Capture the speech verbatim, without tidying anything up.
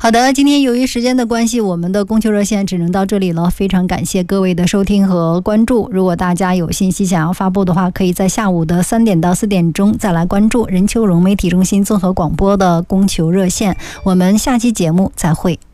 好的，今天由于时间的关系，我们的供求热线只能到这里了，非常感谢各位的收听和关注。如果大家有信息想要发布的话，可以在下午的三点到四点钟再来关注任秋荣媒体中心综合广播的供求热线。我们下期节目再会。